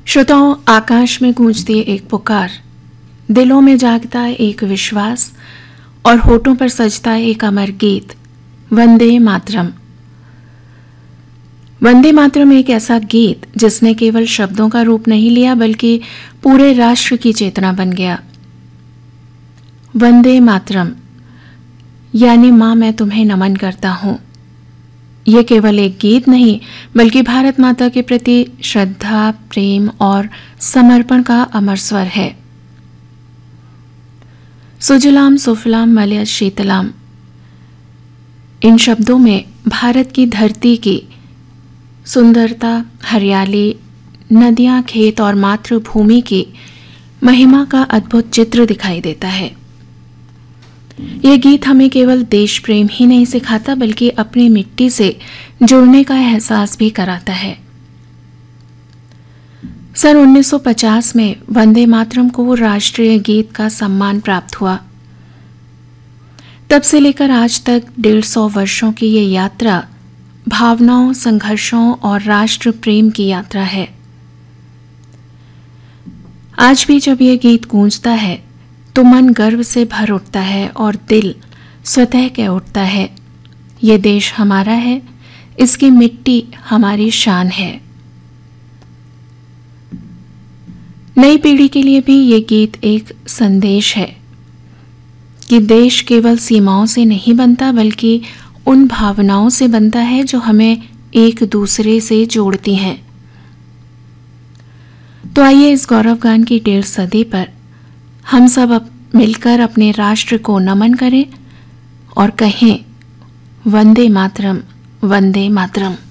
श्रोताओं, आकाश में गूंजती एक पुकार, दिलों में जागता एक विश्वास और होठों पर सजता एक अमर गीत, वंदे मातरम। वंदे मातरम एक ऐसा गीत जिसने केवल शब्दों का रूप नहीं लिया बल्कि पूरे राष्ट्र की चेतना बन गया। वंदे मातरम यानी मां, मैं तुम्हें नमन करता हूं। यह केवल एक गीत नहीं बल्कि भारत माता के प्रति श्रद्धा, प्रेम और समर्पण का अमर स्वर है। सुजलाम सुफलाम मलयज शीतलाम, इन शब्दों में भारत की धरती की सुंदरता, हरियाली, नदियां, खेत और मातृभूमि की महिमा का अद्भुत चित्र दिखाई देता है। यह गीत हमें केवल देश प्रेम ही नहीं सिखाता बल्कि अपनी मिट्टी से जुड़ने का एहसास भी कराता है। सन 1950 में वंदे मातरम को राष्ट्रीय गीत का सम्मान प्राप्त हुआ। तब से लेकर आज तक 150 वर्षों की ये यात्रा भावनाओं, संघर्षों और राष्ट्र प्रेम की यात्रा है। आज भी जब यह गीत गूंजता है तो मन गर्व से भर उठता है और दिल स्वतः कह उठता है, ये देश हमारा है, इसकी मिट्टी हमारी शान है। नई पीढ़ी के लिए भी ये गीत एक संदेश है कि देश केवल सीमाओं से नहीं बनता बल्कि उन भावनाओं से बनता है जो हमें एक दूसरे से जोड़ती हैं। तो आइए इस गौरव गान की 1.5 सदी पर हम सब मिलकर अपने राष्ट्र को नमन करें और कहें, वंदे मातरम, वंदे मातरम।